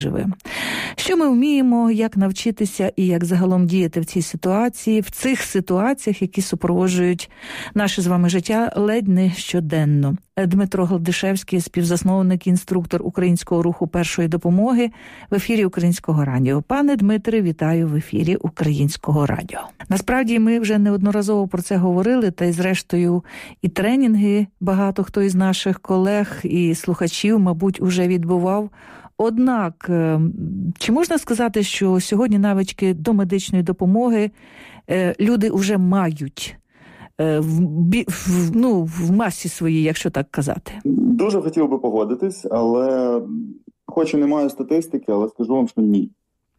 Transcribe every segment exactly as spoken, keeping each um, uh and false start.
живе. Що ми вміємо, як навчитися і як загалом діяти в цій ситуації, в цих ситуаціях, які супроводжують наше з вами життя ледь не щоденно. Дмитро Гладишевський, співзасновник, інструктор Українського руху першої допомоги в ефірі Українського радіо. Пане Дмитре, вітаю в ефірі Українського радіо. Насправді ми вже неодноразово про це говорили, та й зрештою і тренінги багато хто із наших колег і слухачів, мабуть, уже відбував. Однак, чи можна сказати, що сьогодні навички до медичної допомоги люди вже мають в, в, ну, в масі своїй, якщо так казати? Дуже хотів би погодитись, але хоч і не маю статистики, але скажу вам, що ні.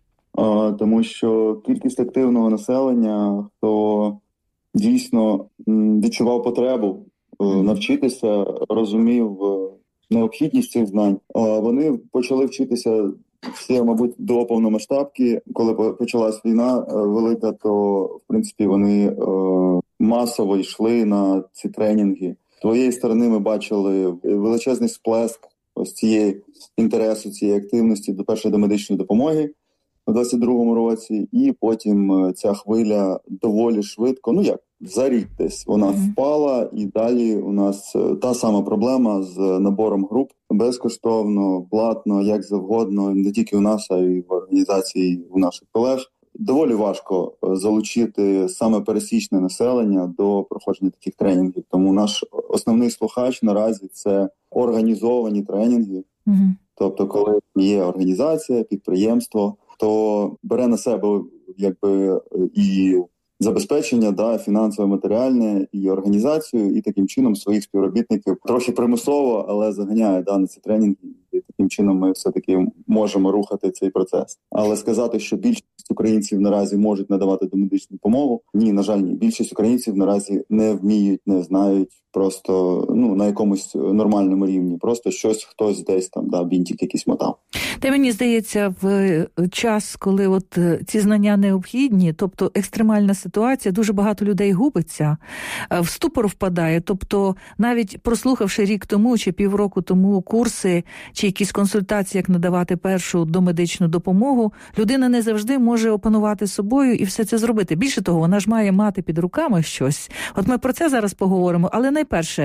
А, тому що кількість активного населення, хто дійсно відчував потребу навчитися, розумів необхідність цих знань, вони почали вчитися всі, мабуть, до повномасштабки. Коли почалась війна велика, то, в принципі, вони масово йшли на ці тренінги. З твоєї сторони ми бачили величезний сплеск ось цієї інтересу, цієї активності до першої домедичної допомоги у двадцять другому році, і потім ця хвиля доволі швидко, ну як, за рік десь вона mm-hmm. впала, і далі у нас та сама проблема з набором груп безкоштовно, платно, як завгодно, не тільки у нас, а й в організації у наших колег. Доволі важко залучити саме пересічне населення до проходження таких тренінгів, тому наш основний слухач наразі це організовані тренінги, mm-hmm. тобто коли є організація, підприємство, то бере на себе якби і забезпечення, да, фінансове, матеріальне, і організацію, і таким чином своїх співробітників трохи примусово, але заганяє да, на ці тренінги, і таким чином ми все-таки можемо рухати цей процес. Але сказати, що більшість українців наразі можуть надавати домедичну допомогу, ні, на жаль, ні. Більшість українців наразі не вміють, не знають просто ну на якомусь нормальному рівні, просто щось хтось десь там, да, бінтик якийсь мотав. Та мені здається, в час, коли от ці знання необхідні, тобто екстремальна ситуація, дуже багато людей губиться, в ступор впадає, тобто навіть прослухавши рік тому чи півроку тому курси чи якісь консультації, як надавати першу домедичну допомогу, людина не завжди може опанувати собою і все це зробити. Більше того, вона ж має мати під руками щось. От ми про це зараз поговоримо, але найперше,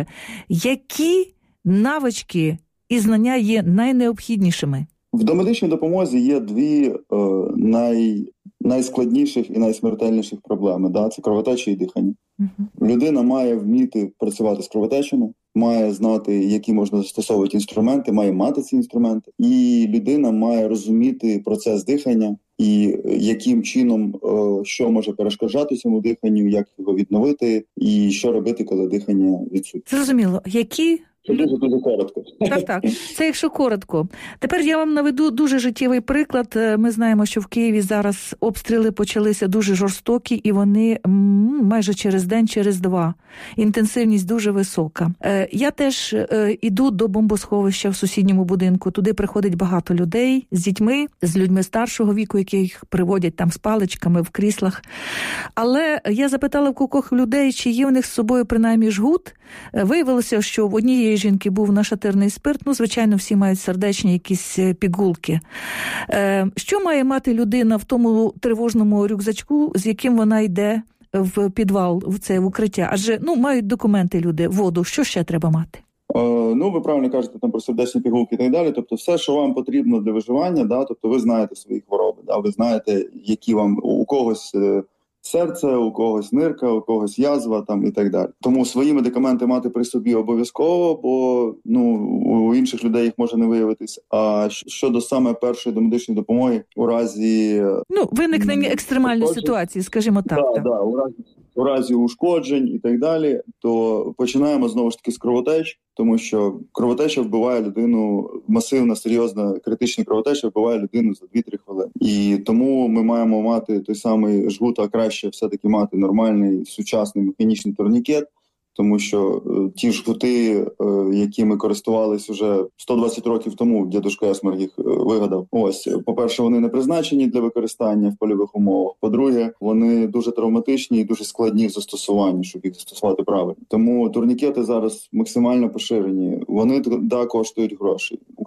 які навички і знання є найнеобхіднішими? В домедичній допомозі є дві е, най, найскладніших і найсмертельніших проблеми. Да? Це кровотеча і дихання. Uh-huh. Людина має вміти працювати з кровотечами, має знати, які можна застосовувати інструменти, має мати ці інструменти. І людина має розуміти процес дихання і яким чином, е, що може перешкоджати цьому диханню, як його відновити і що робити, коли дихання відсутнє. Зрозуміло. Які... Це дуже, дуже коротко. Так, так. Це якщо коротко. Тепер я вам наведу дуже життєвий приклад. Ми знаємо, що в Києві зараз обстріли почалися дуже жорстокі, і вони м, майже через день, через два. Інтенсивність дуже висока. Е, я теж е, іду до бомбосховища в сусідньому будинку. Туди приходить багато людей з дітьми, з людьми старшого віку, яких приводять там з паличками в кріслах. Але я запитала в кількох людей, чи є в них з собою принаймні жгут. Виявилося, що в однієї жінки був нашатирний спирт. Ну, звичайно, всі мають сердечні якісь пігулки. Е, що має мати людина в тому тривожному рюкзачку, з яким вона йде в підвал, в це в укриття? Адже, ну, мають документи люди, воду. Що ще треба мати? Е, ну, ви правильно кажете там про сердечні пігулки і так далі. Тобто все, що вам потрібно для виживання, да, тобто ви знаєте свої хвороби, да, ви знаєте, які вам у когось... серце, у когось нирка, у когось язва там і так далі. Тому свої медикаменти мати при собі обов'язково, бо ну у інших людей їх може не виявитись. А щодо саме першої домедичної допомоги у разі ну виникнення екстремальної ситуації, скажімо так. Да, да, у разі у разі ушкоджень і так далі, то починаємо знову ж таки з кровотеч, тому що кровотеча вбиває людину, масивна, серйозна, критична кровотеча вбиває людину за дві-три хвилини. І тому ми маємо мати той самий жгут, а краще все-таки мати нормальний, сучасний механічний турнікет, тому що е, ті жгути, е, якими користувались уже сто двадцять років тому, дядушка Есмерг їх е, вигадав. Ось, по-перше, вони не призначені для використання в польових умовах. По-друге, вони дуже травматичні і дуже складні в застосуванні, щоб їх застосувати правильно. Тому турнікети зараз максимально поширені. Вони, да, коштують гроші.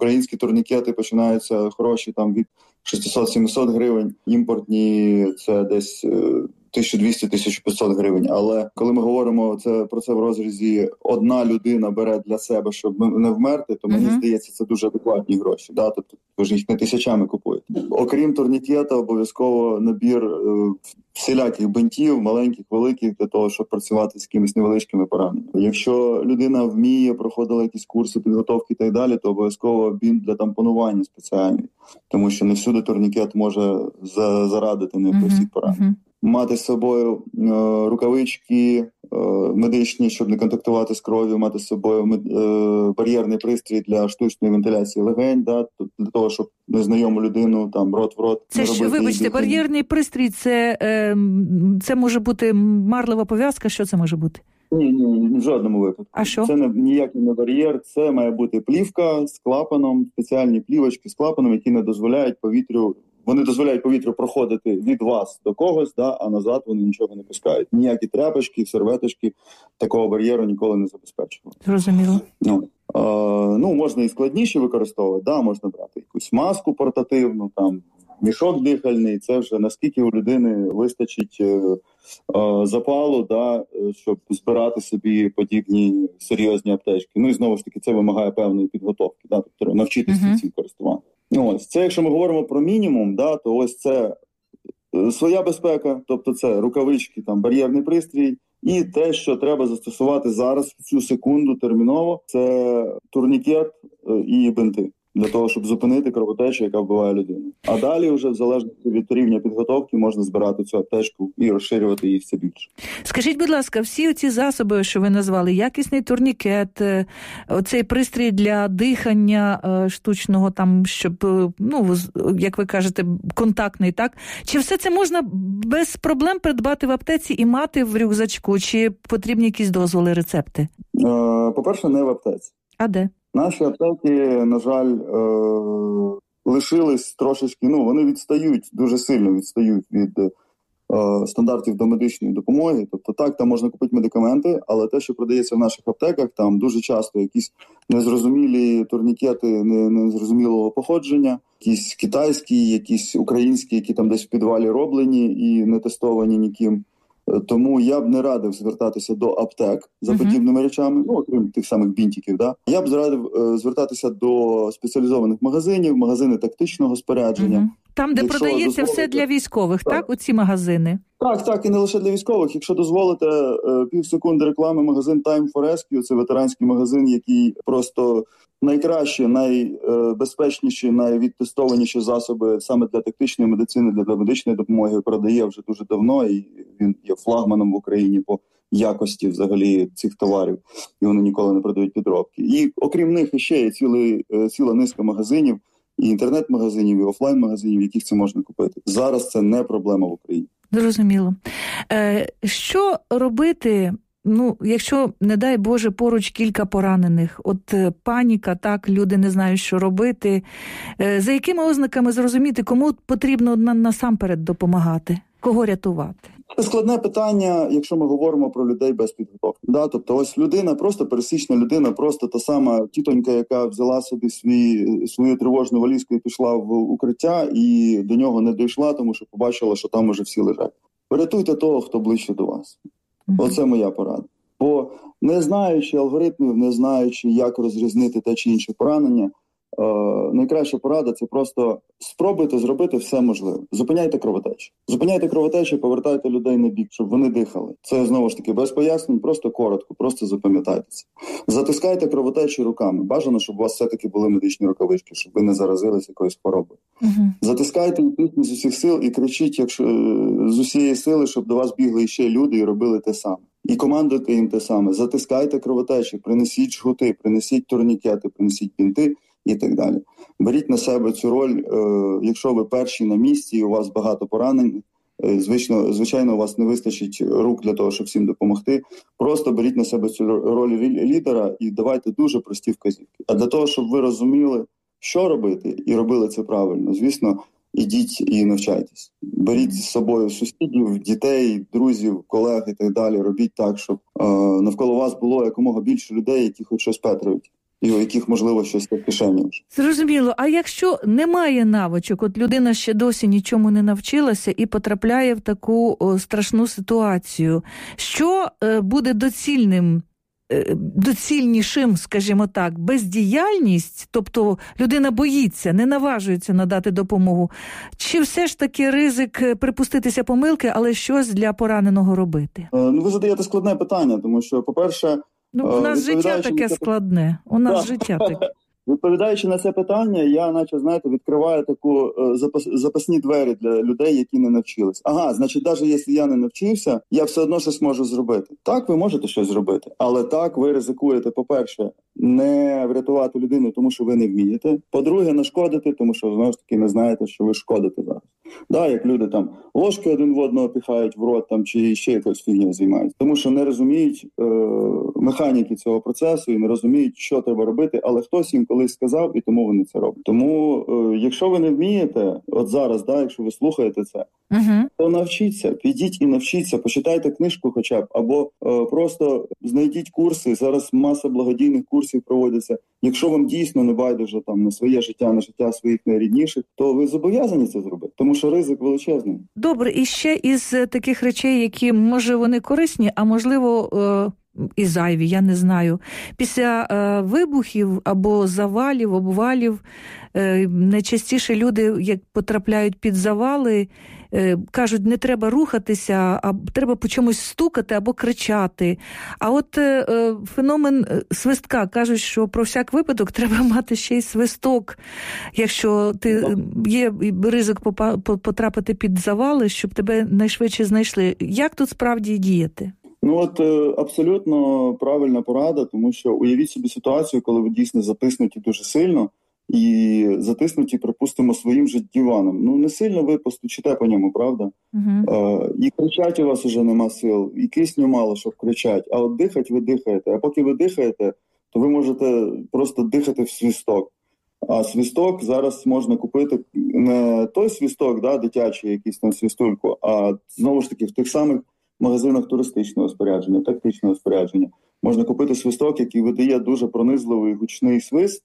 Українські турнікети починаються хороші там від шістсот-сімсот гривень, імпортні це десь тисяча двісті - тисяча п'ятсот гривень. Але коли ми говоримо це про це в розрізі одна людина бере для себе, щоб не вмерти, то мені uh-huh. здається, це дуже адекватні гроші. Да? Тобто ви ж їх не тисячами купуєте. Окрім турнікета, обов'язково набір е, всіляких бинтів, маленьких, великих, для того, щоб працювати з якимись невеличкими пораненнями. Якщо людина вміє, проходила якісь курси підготовки і так далі, то обов'язково бінт для тампонування спеціальний. Тому що не всюди турнікет може за, зарадити не при всіх пораненнях. Uh-huh. Мати з собою е, рукавички е, медичні, щоб не контактувати з кров'ю, мати з собою мед, е, бар'єрний пристрій для штучної вентиляції легень, да, для того, щоб незнайому людину там рот в рот. Це що, вибачте, дихання. Бар'єрний пристрій, це, е, це може бути марлева пов'язка, що це може бути? Ні, ні, в жодному випадку. А що? Це не, ніякий не бар'єр, це має бути плівка з клапаном, спеціальні плівочки з клапаном, які не дозволяють повітрю Вони дозволяють повітрю проходити від вас до когось, да, а назад вони нічого не пускають. Ніякі тряпочки, серветочки такого бар'єру ніколи не забезпечували. Зрозуміло. Ну, е, ну, можна і складніше використовувати, да, можна брати якусь маску портативну, там, мішок дихальний, це вже наскільки у людини вистачить е, е, запалу, да, щоб збирати собі подібні серйозні аптечки. Ну і знову ж таки, це вимагає певної підготовки, да, тобто навчитися uh-huh. цим користуванням. Ось, це якщо ми говоримо про мінімум, да, то ось це своя безпека, тобто це рукавички, там, бар'єрний пристрій, і те, що треба застосувати зараз в цю секунду терміново, це турнікет і бинти. Для того, щоб зупинити кровотечу, яка вбиває людину. А далі вже в залежності від рівня підготовки можна збирати цю аптечку і розширювати її все більше. Скажіть, будь ласка, всі оці засоби, що ви назвали, якісний турнікет, оцей пристрій для дихання штучного, там, щоб, ну, як ви кажете, контактний, так? Чи все це можна без проблем придбати в аптеці і мати в рюкзачку? Чи потрібні якісь дозволи, рецепти? По-перше, не в аптеці. А де? Наші аптеки, на жаль, е- лишились трошечки, ну, вони відстають, дуже сильно відстають від е- стандартів домедичної допомоги. Тобто так, там можна купити медикаменти, але те, що продається в наших аптеках, там дуже часто якісь незрозумілі турнікети незрозумілого походження, якісь китайські, якісь українські, які там десь в підвалі роблені і не тестовані ніким. Тому я б не радив звертатися до аптек за подібними uh-huh. речами, ну, окрім тих самих бінтиків. Да? Я б радив е, звертатися до спеціалізованих магазинів, магазини тактичного спорядження. Uh-huh. Там, де Якщо продається дозволите... все для військових, так? так? Оці магазини? Так, так, і не лише для військових. Якщо дозволите, е, пів секунди реклами, магазин Time for Rescue, це ветеранський магазин, який просто найкращі, найбезпечніші, найвідтестованіші засоби саме для тактичної медицини, для медичної допомоги продає вже дуже давно, і він є флагманом в Україні по якості взагалі цих товарів, і вони ніколи не продають підробки. І окрім них ще є цілий, ціла низка магазинів, і інтернет-магазинів, і офлайн-магазинів, в яких це можна купити. Зараз це не проблема в Україні. Зрозуміло. Е, що робити, ну, якщо, не дай Боже, поруч кілька поранених? От е, паніка, так, люди не знають, що робити. Е, за якими ознаками зрозуміти, кому потрібно на, насамперед допомагати? Кого рятувати? Це складне питання, якщо ми говоримо про людей без підготовки. Да? Тобто ось людина, просто пересічна людина, просто та сама тітонька, яка взяла собі свій, свою тривожну валізку і пішла в укриття, і до нього не дійшла, тому що побачила, що там уже всі лежать. Порятуйте того, хто ближче до вас. Mm-hmm. Оце моя порада. Бо не знаючи алгоритмів, не знаючи, як розрізнити те чи інше поранення, Е, найкраща порада – це просто спробуйте зробити все можливе. Зупиняйте кровотечу. Зупиняйте кровотечу, повертайте людей на бік, щоб вони дихали. Це, знову ж таки, без пояснень, просто коротко, просто запам'ятайте це. Затискайте кровотечу руками. Бажано, щоб у вас все-таки були медичні рукавички, щоб ви не заразилися якоюсь хворобою. Uh-huh. Затискайте і тисніть з усіх сил і кричіть якщо, з усієї сили, щоб до вас бігли ще люди і робили те саме. І командуйте їм те саме. Затискайте кровотечі, принесіть жгути, принесіть турнікети, принесіть бінти і так далі. Беріть на себе цю роль, е, якщо ви перші на місці і у вас багато поранень, е, звично, звичайно, у вас не вистачить рук для того, щоб всім допомогти. Просто беріть на себе цю роль лідера і давайте дуже прості вказівки. А для того, щоб ви розуміли, що робити, і робили це правильно, звісно, ідіть і навчайтесь. Беріть з собою сусідів, дітей, друзів, колег і так далі. Робіть так, щоб е, навколо вас було якомога більше людей, які хоч щось петрують. і у яких, можливо, щось в кишені. Зрозуміло. А якщо немає навичок, от людина ще досі нічому не навчилася і потрапляє в таку о, страшну ситуацію, що е, буде доцільним, е, доцільнішим, скажімо так, бездіяльність, тобто людина боїться, не наважується надати допомогу, чи все ж таки ризик припуститися помилки, але щось для пораненого робити? Е, ну, ви задаєте складне питання, тому що, по-перше, Ну, у нас життя таке це... складне. У нас так. життя таке. Відповідаючи на це питання, я, наче, знаєте, відкриваю таку е, запас, запасні двері для людей, які не навчились. Ага, значить, навіть якщо я не навчився, я все одно щось можу зробити. Так, ви можете щось зробити, але так ви ризикуєте, по-перше, не врятувати людину, тому що ви не вмієте. По-друге, нашкодити, тому що, знову ж таки, не знаєте, що ви шкодите зараз. Да, як люди там ложки один в одного пихають в рот там, чи ще якось фігню займаються. Тому що не розуміють е, механіки цього процесу і не розуміють, що треба робити, але хтось їм колись сказав, і тому вони це роблять. Тому, е, якщо ви не вмієте, от зараз, да, якщо ви слухаєте це, uh-huh. то навчіться, підіть і навчіться, почитайте книжку хоча б, або е, просто знайдіть курси, зараз маса благодійних курсів проводяться. Якщо вам дійсно не байдуже там на своє життя, на життя своїх найрідніших, то ви зобов'язані це зробити, тому що ризик величезний. Добре, і ще із таких речей, які, може, вони корисні, а можливо, е- і зайві, я не знаю. Після е- вибухів або завалів, обвалів, е- найчастіше люди, як потрапляють під завали, е- кажуть, не треба рухатися, а треба по чомусь стукати або кричати. А от е- феномен свистка, кажуть, що про всяк випадок треба мати ще й свисток, якщо ти є ризик потрапити під завали, щоб тебе найшвидше знайшли. Як тут справді діяти? Ну от абсолютно правильна порада, тому що уявіть собі ситуацію, коли ви дійсно затиснуті дуже сильно і затиснуті, припустимо, своїм же диваном. Ну не сильно ви постучите по ньому, правда? Uh-huh. Е, і кричать у вас уже нема сил, і кисню мало, щоб кричати, а от дихать ви дихаєте. А поки ви дихаєте, то ви можете просто дихати в свисток. А свисток зараз можна купити не той свисток, да, дитячий, якийсь там свистульку, а знову ж таки в тих самих магазинах туристичного спорядження, тактичного спорядження. Можна купити свисток, який видає дуже пронизливий гучний свист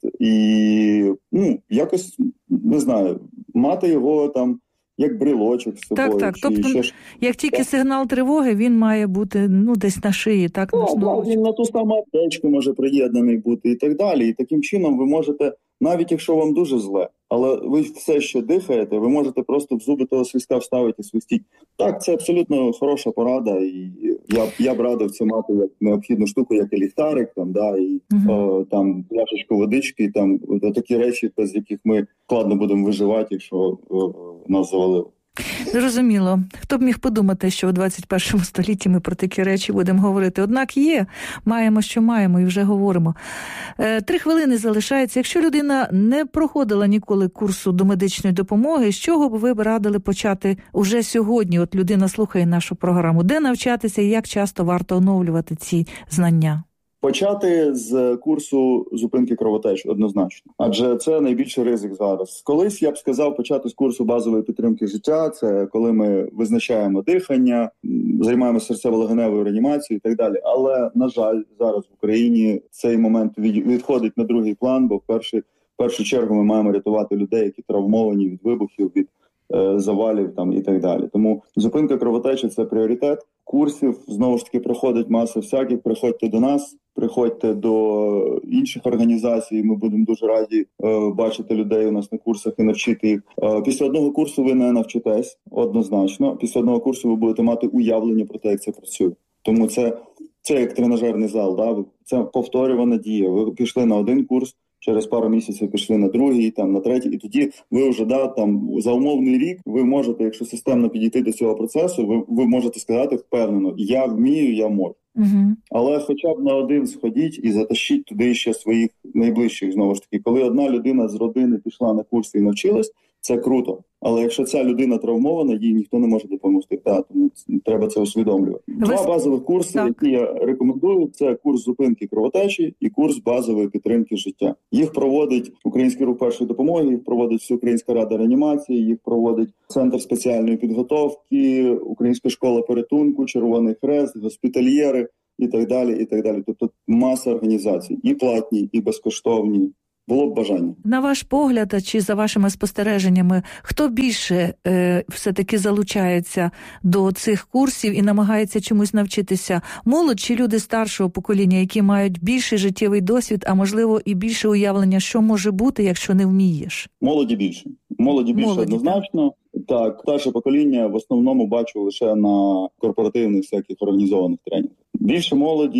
і, ну, якось, не знаю, мати його там як брелочок з собою. Так, так. Тобто, ще... як тільки сигнал тривоги, він має бути, ну, десь на шиї, так? О, на він на ту саму аптечку може приєднаний бути і так далі. І таким чином ви можете, навіть якщо вам дуже зле, але ви все ще дихаєте, ви можете просто в зуби того свистка вставити і свистіть. Так, це абсолютно хороша порада, і я, я б радив це мати як необхідну штуку, як і ліхтарик, там, да, і uh-huh. о, там пляшечку водички, там такі речі, без яких ми складно будемо виживати, якщо о, нас завалило. Зрозуміло. Хто б міг подумати, що у двадцять першому столітті ми про такі речі будемо говорити. Однак є, маємо, що маємо, і вже говоримо. Е, три хвилини залишається. Якщо людина не проходила ніколи курсу до медичної допомоги, з чого б ви б радили почати уже сьогодні? От людина слухає нашу програму. Де навчатися і як часто варто оновлювати ці знання? Почати з курсу зупинки кровотеч однозначно, адже це найбільший ризик зараз. Колись я б сказав почати з курсу базової підтримки життя, це коли ми визначаємо дихання, займаємося серцево-легеневою реанімацією і так далі. Але, на жаль, зараз в Україні цей момент відходить на другий план, бо в першу, в першу чергу ми маємо рятувати людей, які травмовані від вибухів, від е, завалів там і так далі. Тому зупинка кровотечі – це пріоритет. Курсів, знову ж таки, проходить маса всяких. Приходьте до нас, приходьте до інших організацій. Ми будемо дуже раді е, бачити людей у нас на курсах і навчити їх. Е, після одного курсу ви не навчитесь, однозначно. Після одного курсу ви будете мати уявлення про те, як це працює. Тому це, це як тренажерний зал. Да? Це повторювана дія. Ви пішли на один курс, через пару місяців пішли на другий, там на третій, і тоді ви вже да там за умовний рік ви можете, якщо системно підійти до цього процесу, ви, ви можете сказати впевнено: я вмію, я можу. Uh-huh. Але хоча б на один сходіть і затащіть туди ще своїх найближчих. Знову ж таки, коли одна людина з родини пішла на курси і навчилась, це круто. Але якщо ця людина травмована, їй ніхто не може допомогти. Да, тому треба це усвідомлювати. Ви... Два базових курси, так. які я рекомендую, це курс зупинки кровотечі і курс базової підтримки життя. Їх проводить Український рух першої допомоги, їх проводить Всеукраїнська рада реанімації, їх проводить Центр спеціальної підготовки, Українська школа порятунку, Червоний Хрест, госпітальєри. і так далі, і так далі. Тобто маса організацій, і платні, і безкоштовні. Було б бажання. На ваш погляд, а чи за вашими спостереженнями, хто більше е, все-таки залучається до цих курсів і намагається чомусь навчитися? Молодь чи люди старшого покоління, які мають більший життєвий досвід, а можливо і більше уявлення, що може бути, якщо не вмієш? Молоді більше. Молоді більше Молоді, однозначно. Так, старше покоління в основному бачу лише на корпоративних всяких організованих тренінгах. Більше молоді.